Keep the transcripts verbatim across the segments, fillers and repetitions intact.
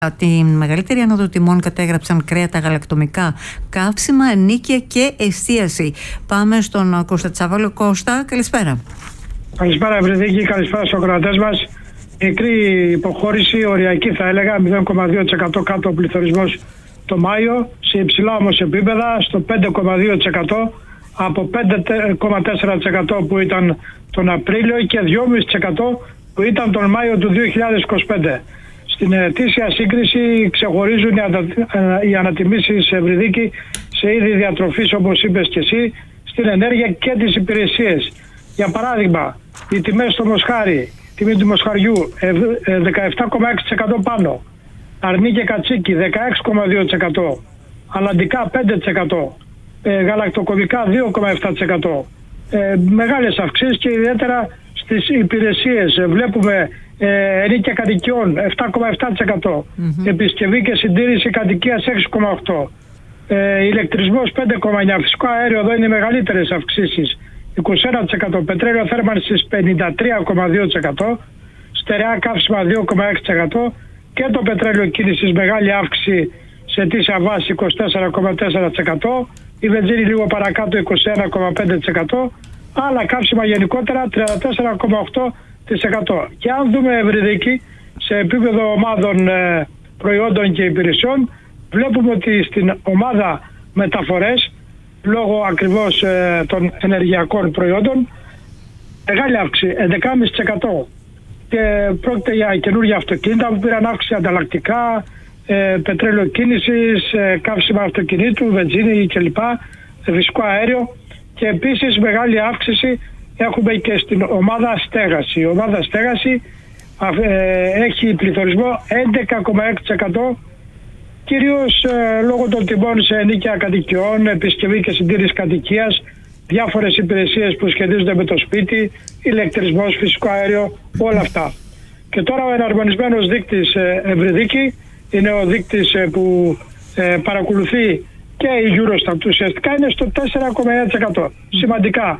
Την μεγαλύτερη άνοδο τιμών κατέγραψαν κρέατα, γαλακτομικά, καύσιμα, ενοίκια και εστίαση. Πάμε στον Κώστα Τσάβαλο. Κώστα, καλησπέρα. Καλησπέρα, Ευρυδίκη, καλησπέρα στους ακροατές μας. Μικρή υποχώρηση, οριακή θα έλεγα, μηδέν κόμμα δύο τοις εκατό κάτω ο πληθωρισμός το Μάιο, σε υψηλά όμως επίπεδα, στο πέντε κόμμα δύο τοις εκατό από πέντε κόμμα τέσσερα τοις εκατό που ήταν τον Απρίλιο και δύο κόμμα πέντε τοις εκατό που ήταν τον Μάιο του δύο χιλιάδες είκοσι πέντε. Στην ετήσια σύγκριση ξεχωρίζουν οι ανατιμήσεις, Ευρυδίκη, σε είδη διατροφής, όπως είπες και εσύ, στην ενέργεια και τις υπηρεσίες. Για παράδειγμα, οι τιμές στο μοσχάρι, τιμή του μοσχαριού δεκαεπτά κόμμα έξι τοις εκατό πάνω, αρνί και κατσίκι δεκαέξι κόμμα δύο τοις εκατό, αλλαντικά πέντε τοις εκατό, ε, γαλακτοκομικά δύο κόμμα επτά τοις εκατό. Ε, μεγάλες αυξήσεις και ιδιαίτερα στις υπηρεσίες. Βλέπουμε ε, ενοίκια κατοικιών επτά κόμμα επτά τοις εκατό, mm-hmm. επισκευή και συντήρηση κατοικίας έξι κόμμα οκτώ τοις εκατό, ε, ηλεκτρισμός πέντε κόμμα εννιά τοις εκατό, φυσικό αέριο εδώ είναι οι μεγαλύτερες αυξήσεις είκοσι ένα τοις εκατό, πετρέλαιο θέρμανσης πενήντα τρία κόμμα δύο τοις εκατό, στερεά καύσιμα δύο κόμμα έξι τοις εκατό και το πετρέλαιο κίνησης μεγάλη αύξηση σε αιτήσια βάση είκοσι τέσσερα κόμμα τέσσερα τοις εκατό, η βενζίνη λίγο παρακάτω είκοσι ένα κόμμα πέντε τοις εκατό, άλλα καύσιμα γενικότερα τριάντα τέσσερα κόμμα οκτώ τοις εκατό. Και αν δούμε, Ευρυδίκη, σε επίπεδο ομάδων ε, προϊόντων και υπηρεσιών, βλέπουμε ότι στην ομάδα μεταφορές, λόγω ακριβώς ε, των ενεργειακών προϊόντων, μεγάλη αύξηση, έντεκα κόμμα πέντε τοις εκατό. Και πρόκειται για καινούργια αυτοκίνητα που πήραν αύξηση, ανταλλακτικά, ε, πετρέλαιο κίνησης, ε, καύσιμα αυτοκινήτου, βενζίνη κλπ, ε, φυσικό αέριο. Και επίσης μεγάλη αύξηση έχουμε και στην ομάδα στέγαση. Η ομάδα στέγαση ε, έχει πληθωρισμό έντεκα κόμμα έξι τοις εκατό, κυρίως ε, λόγω των τιμών σε ενοίκια κατοικιών, επισκευή και συντήρηση κατοικίας, διάφορες υπηρεσίες που σχετίζονται με το σπίτι, ηλεκτρισμός, φυσικό αέριο, όλα αυτά. Και τώρα ο εναρμονισμένος δείκτης, ε, Ευρυδίκη, είναι ο δείκτης ε, που ε, παρακολουθεί και η Eurostat, ουσιαστικά είναι στο τέσσερα κόμμα εννιά τοις εκατό. Σημαντικά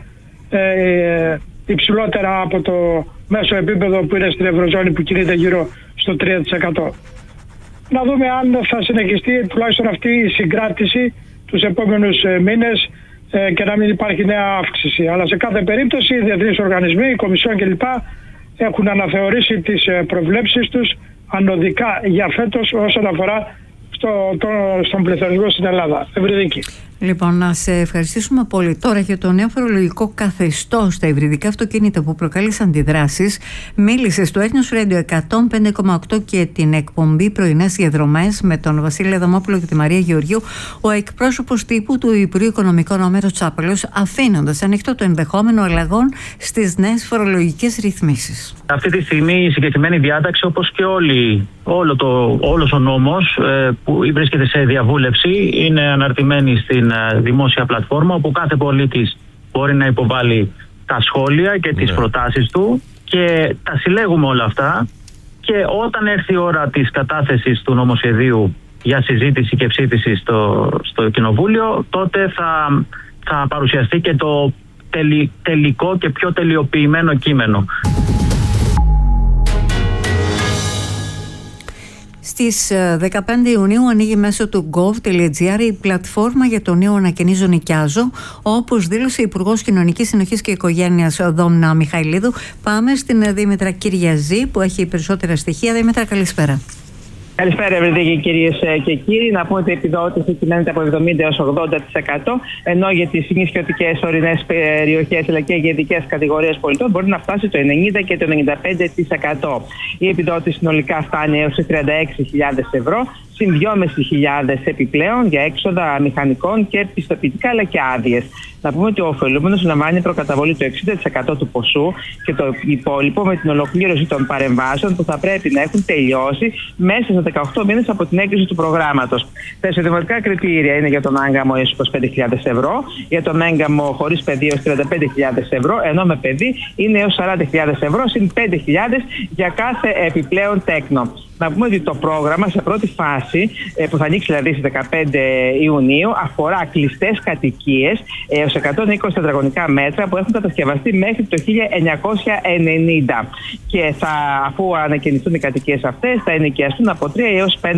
ε, υψηλότερα από το μέσο επίπεδο που είναι στην Ευρωζώνη, που κινείται γύρω στο τρία τοις εκατό. Να δούμε αν θα συνεχιστεί τουλάχιστον αυτή η συγκράτηση τους επόμενους ε, μήνες ε, και να μην υπάρχει νέα αύξηση. Αλλά σε κάθε περίπτωση οι διεθνείς οργανισμοί, η Κομισιόν κλπ. Έχουν αναθεωρήσει τις ε, προβλέψεις τους ανωδικά για φέτος όσον αφορά στο, το, στον πληθωρισμό στην Ελλάδα. Ευρυδίκη. Λοιπόν, να σε ευχαριστήσουμε πολύ. Τώρα για το νέο φορολογικό καθεστώς στα υβριδικά αυτοκίνητα που προκάλεσαν αντιδράσεις, μίλησε στο Έθνος Radio εκατόν πέντε κόμμα οκτώ και την εκπομπή Πρωινές Διαδρομές με τον Βασίλη Αδαμόπουλο και τη Μαρία Γεωργίου ο εκπρόσωπος τύπου του Υπουργείου Οικονομικών Ομέρο Τσάπαλος, αφήνοντας ανοιχτό το ενδεχόμενο αλλαγών στις νέες φορολογικές ρυθμίσεις. Αυτή τη στιγμή η συγκεκριμένη διάταξη, όπως και όλοι, όλο το, όλος ο νόμος ε, που βρίσκεται σε διαβούλευση, είναι αναρτημένη στην δημόσια πλατφόρμα, όπου κάθε πολίτης μπορεί να υποβάλει τα σχόλια και τις ναι. προτάσεις του, και τα συλλέγουμε όλα αυτά, και όταν έρθει η ώρα της κατάθεσης του νομοσχεδίου για συζήτηση και ψήφιση στο, στο Κοινοβούλιο, τότε θα, θα παρουσιαστεί και το τελι, τελικό και πιο τελειοποιημένο κείμενο. Στις δεκαπέντε Ιουνίου ανοίγει μέσω του gov.gr η πλατφόρμα για το νέο ανακαινίζω νοικιάζω, όπως δήλωσε η Υπουργός Κοινωνικής Συνοχής και Οικογένειας Δόμνα Μιχαηλίδου. Πάμε στην Δήμητρα Κυριαζή που έχει περισσότερα στοιχεία. Δήμητρα, καλησπέρα. Καλησπέρα, Ευρυδίκη, κυρίες και κύριοι. Να πούμε ότι η επιδότηση κυμαίνεται από εβδομήντα έως ογδόντα τοις εκατό, ενώ για τις νησιωτικές ορεινές περιοχές αλλά και για ειδικές κατηγορίες πολιτών μπορεί να φτάσει το ενενήντα και το ενενήντα πέντε τοις εκατό. Η επιδότηση συνολικά φτάνει έως τριάντα έξι χιλιάδες ευρώ, συν δυόμισι χιλιάδες επιπλέον για έξοδα μηχανικών και πιστοποιητικά αλλά και άδειες. Να πούμε ότι ο ωφελούμενος λαμβάνει προκαταβολή το εξήντα τοις εκατό του ποσού και το υπόλοιπο με την ολοκλήρωση των παρεμβάσεων που θα πρέπει να έχουν τελειώσει μέσα σε δεκαοκτώ μήνες από την έγκριση του προγράμματος. Τα εισοδηματικά κριτήρια είναι για τον άγκαμο έως είκοσι πέντε χιλιάδες ευρώ, για τον έγκαμο χωρίς παιδί έως τριάντα πέντε χιλιάδες ευρώ, ενώ με παιδί είναι έως σαράντα χιλιάδες ευρώ, συν πέντε χιλιάδες για κάθε επιπλέον τέκνο. Να πούμε ότι το πρόγραμμα σε πρώτη φάση, που θα ανοίξει δηλαδή στις δεκαπέντε Ιουνίου, αφορά κλειστές κατοικίες έως εκατόν είκοσι τετραγωνικά μέτρα που έχουν κατασκευαστεί μέχρι το χίλια εννιακόσια ενενήντα. Και θα, αφού ανακαινιστούν οι κατοικίες αυτές, θα ενοικιαστούν από τρία έως πέντε